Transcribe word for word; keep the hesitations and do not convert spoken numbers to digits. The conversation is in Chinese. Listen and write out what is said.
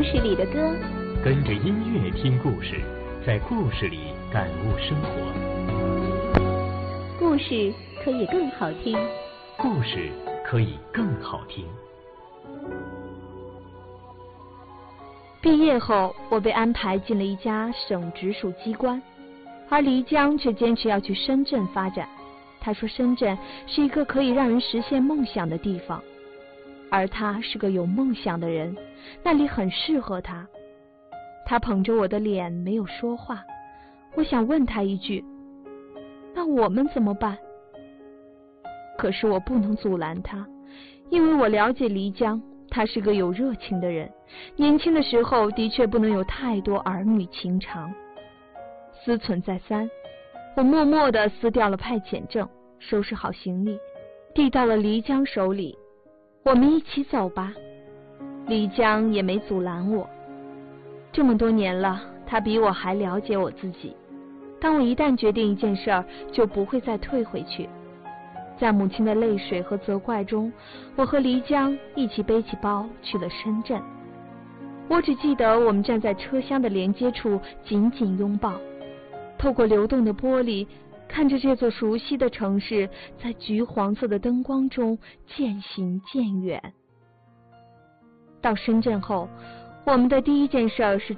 事里的歌， 跟着音乐听故事，在故事里感悟生活。 故事可以更好听， 故事可以更好听。 毕业后，我被安排进了一家省直属机关，而黎江却坚持要去深圳发展。他说深圳是一个可以让人实现梦想的地方，而他是个有梦想的人，那里很适合他。他捧着我的脸没有说话，我想问他一句，那我们怎么办？可是我不能阻拦他，因为我了解黎江，他是个有热情的人，年轻的时候的确不能有太多儿女情长。思忖再三，我默默地撕掉了派遣证，收拾好行李，递到了黎江手里。我们一起走吧。黎江也没阻拦我。这么多年了，他比我还了解我自己。当我一旦决定一件事儿，就不会再退回去。在母亲的泪水和责怪中，我和黎江一起背起包去了深圳。我只记得我们站在车厢的连接处紧紧拥抱，透过流动的玻璃，看着这座熟悉的城市在橘黄色的灯光中渐行渐远。到深圳后，我们的第一件事是